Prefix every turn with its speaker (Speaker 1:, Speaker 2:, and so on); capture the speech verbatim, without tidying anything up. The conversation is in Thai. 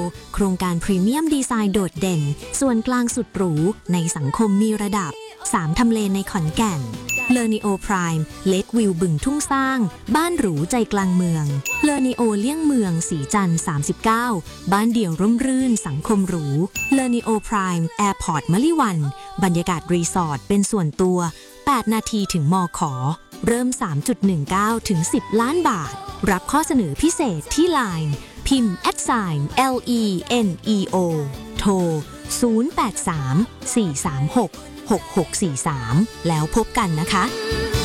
Speaker 1: โครงการพรีเมียมดีไซน์โดดเด่นส่วนกลางสุดหรูในสังคมมีระดับสามทำเลในขอนแก่นเลอนิโอพรายม์เลควิวบึงทุ่งสร้างบ้านหรูใจกลางเมืองเลอนิโอเลี่ยงเมืองสีจันทร์สามสิบเก้าบ้านเดี่ยวร่มรื่นสังคมหรูเลอนิโอพรายม์แอร์พอร์ตมะลิวันบรรยากาศรีสอร์ทเป็นส่วนตัวแปดนาทีถึงมอขอเริ่ม สามจุดหนึ่งเก้า ถึง สิบ ล้านบาทรับข้อเสนอพิเศษที่ ไลน์ พิมพ์ แอท ไซน์ แอล อี เอ็น อี โอ โทร ศูนย์ แปด สาม สี่ สาม หก หก หก สี่ สาม แล้วพบกันนะคะ